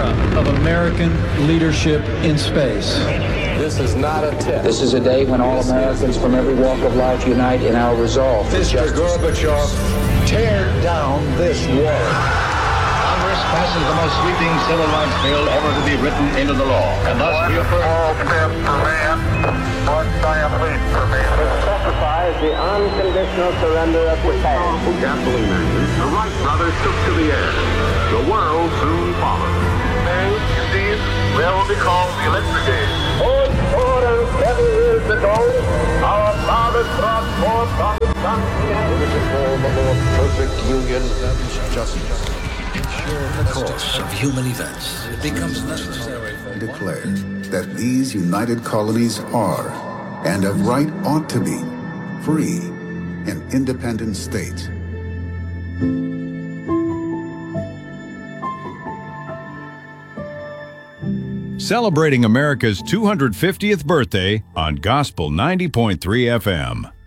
era of American leadership in space. This is not a test. This is a day when all Americans from every walk of life unite in our resolve for Mr. justice. Gorbachev, tear down this wall. Congress passes the most sweeping civil rights bill ever to be written into the law, and thus reaffirms All step for man, one giant leap for man. It specifies the unconditional surrender of Japan. Gasoline engines, the Wright brothers took to the air. The world soon followed. May, indeed, will be called the electric age. 407 years ago, our fathers brought forth from the sun to form a more perfect union of justice. In the course of human events, it becomes necessary for declare that these united colonies are, and of right ought to be, free and independent states. Celebrating America's 250th birthday on Gospel 90.3 FM.